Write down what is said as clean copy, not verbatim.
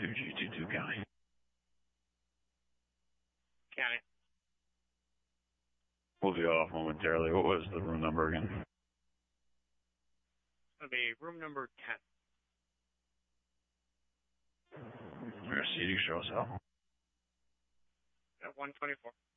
G22 County. County. We'll be off momentarily. What was the room number again? It's going to be room number 10. Where's seating show us out? At 124.